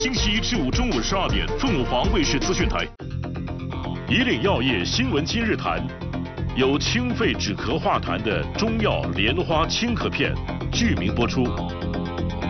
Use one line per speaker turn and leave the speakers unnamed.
星期一至五中午12点，凤凰卫视资讯台。以岭药业新闻今日谈，由清肺止咳化痰的中药莲花清咳片，剧名播出。